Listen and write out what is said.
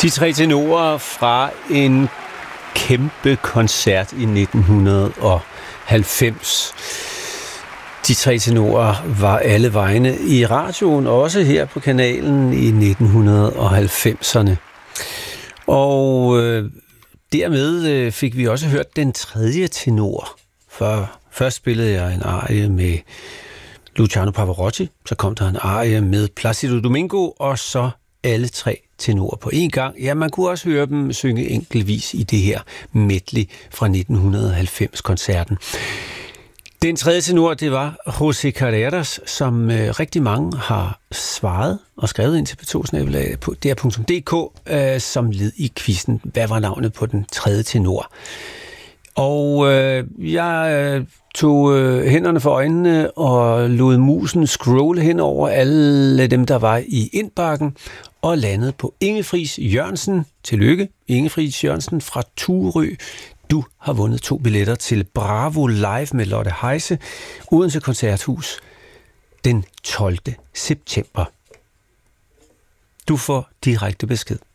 De tre tenorer fra en kæmpe koncert i 1990. De tre tenorer var alle vegne i radioen, også her på kanalen i 1990'erne. Og dermed fik vi også hørt den tredje tenor. For først spillede jeg en arie med Luciano Pavarotti, så kom der en arie med Placido Domingo, og så alle tre tenorer på en gang. Ja, man kunne også høre dem synge enkeltvis i det her medley fra 1990-koncerten. Den tredje tenor, det var José Carreras, som rigtig mange har svaret og skrevet ind til p2@dr.dk som led i quizzen. Hvad var navnet på den tredje tenor? Og jeg tog hænderne for øjnene og lod musen scrolle hen over alle dem, der var i indbakken, og landede på Inge Friis Jørgensen. Tillykke, Inge Friis Jørgensen fra Turø. Du har vundet 2 billetter til Bravo Live med Lotte Heise, Odense Koncerthus, den 12. september. Du får direkte besked.